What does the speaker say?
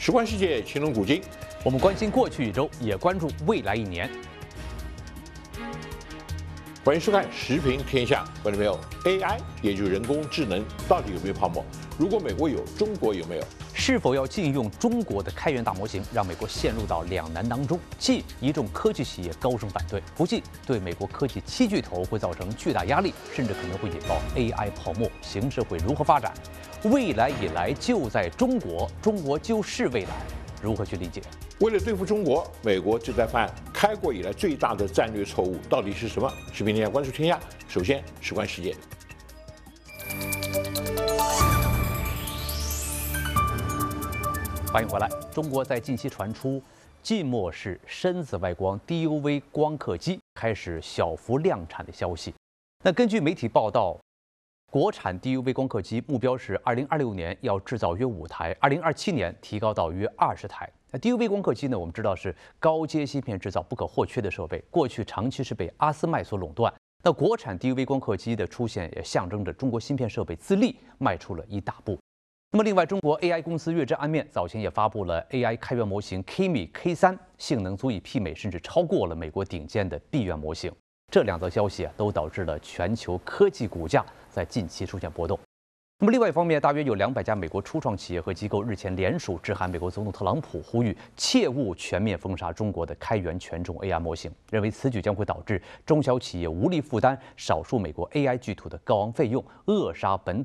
时观世界，情论古今。 我们关心过去一周，也关注未来一年。 欢迎收看《时评天下》，观众朋友 ，AI 也就是人工智能到底有没有泡沫？如果美国有，中国有没有？ 是否要禁用中国的开源大模型，让美国陷入到两难当中？禁，一众科技企业高声反对；不禁，对美国科技七巨头会造成巨大压力，甚至可能会引爆 AI 泡沫，形势会如何发展？未来以来就在中国，中国就是未来，如何去理解？ 为了对付中国，美国正在犯开国以来最大的战略错误，到底是什么？时评天下关注天下，首先事关世界。 欢迎回来。中国在近期传出浸没式深紫外光 DUV 光刻机开始小幅量产的消息。那根据媒体报道，国产 DUV 光刻机目标是2026年要制造约5台，2027年提高到约20台。那 DUV 光刻机呢，我们知道是高阶芯片制造不可或缺的设备，过去长期是被阿斯麦所垄断。那国产 DUV 光刻机的出现，也象征着中国芯片设备自立迈出了一大步。那么，另外，中国 AI 公司月之安面早前也发布了 AI 开源模型 Kimi K3，性能足以媲美甚至超过了美国顶尖的闭源模型。这两则消息都导致了全球科技股价在近期出现波动。那么，另外一方面，大约有200家美国初创企业和机构日前联署致函美国总统特朗普，呼吁切勿全面封杀中国的开源权重 AI 模型，认为此举将会导致中小企业无力负担少数美国 AI 巨头的高昂费用，扼杀本